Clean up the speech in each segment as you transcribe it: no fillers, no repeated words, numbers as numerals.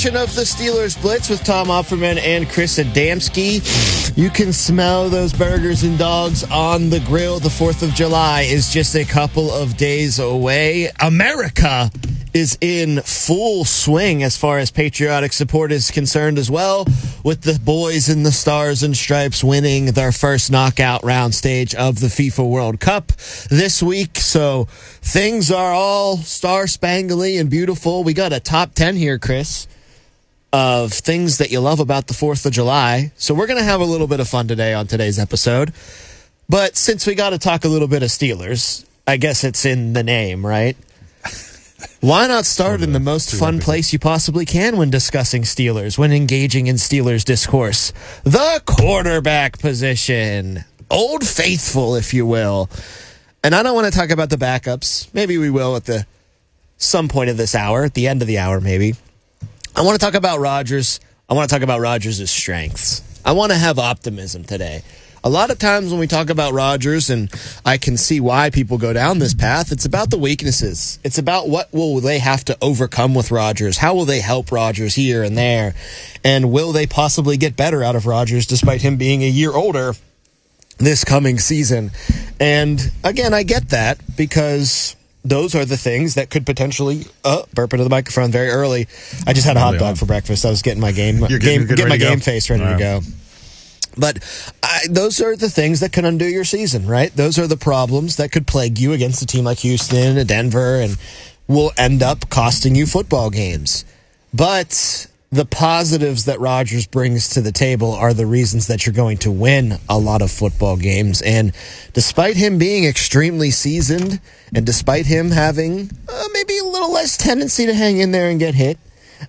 edition of the Steelers Blitz with Tom Opperman and Chris Adamski. You can smell those burgers and dogs on the grill. The 4th of July is just a couple of days away. America is in full swing as far as patriotic support is concerned as well, with the boys in the Stars and Stripes winning their first knockout round stage of the FIFA World Cup this week. So things are all star-spangly and beautiful. We got a top 10 here, Chris, of things that you love about the 4th of July. So we're going to have a little bit of fun today on today's episode. But since we got to talk a little bit of Steelers, I guess it's in the name, right? Why not start in the most fun place you possibly can when discussing Steelers, when engaging in Steelers discourse? The quarterback position. Old Faithful, if you will. And I don't want to talk about the backups. Maybe we will at some point of this hour, at the end of the hour maybe. I want to talk about Rodgers. I want to talk about Rodgers' strengths. I want to have optimism today. A lot of times when we talk about Rodgers, and I can see why people go down this path, it's about the weaknesses. It's about what will they have to overcome with Rodgers. How will they help Rodgers here and there? And will they possibly get better out of Rodgers despite him being a year older this coming season? And again, I get that because those are the things that could potentially burp into the microphone very early. I just had a hot dog for breakfast. I was getting my game face ready to go. But those are the things that can undo your season, right? Those are the problems that could plague you against a team like Houston and Denver and will end up costing you football games. But the positives that Rodgers brings to the table are the reasons that you're going to win a lot of football games. And despite him being extremely seasoned and despite him having maybe a little less tendency to hang in there and get hit,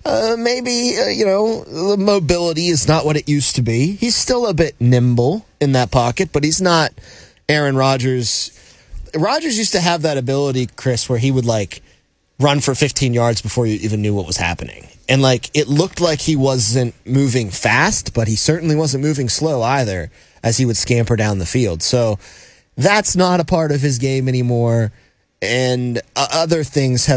the mobility is not what it used to be. He's still a bit nimble in that pocket, but he's not Aaron Rodgers. Rodgers used to have that ability, Chris, where he would run for 15 yards before you even knew what was happening. And it looked like he wasn't moving fast, but he certainly wasn't moving slow either as he would scamper down the field. So that's not a part of his game anymore. And other things have